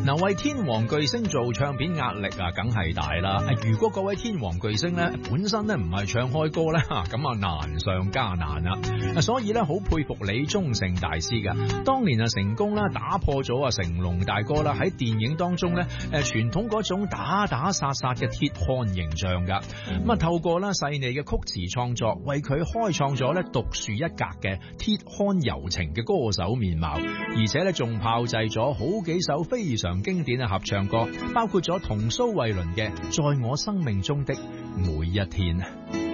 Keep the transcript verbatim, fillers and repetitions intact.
嗱，為天王巨星做唱片壓力啊，梗係大啦。如果各位天王巨星咧本身咧唔係唱開歌咧，咁啊難上加難啊。所以咧好佩服李宗盛大師噶，當年啊成功啦打破咗啊成龍大哥啦喺電影當中咧誒傳統嗰種打打殺殺嘅鐵漢形象噶。咁啊透過啦細膩嘅曲詞創作，為佢開創咗咧獨樹一格嘅鐵漢柔情嘅歌手面貌，而且咧仲炮製咗好幾首非常經典嘅合唱歌，包括咗同蘇慧倫嘅《在我生命中的每一天》。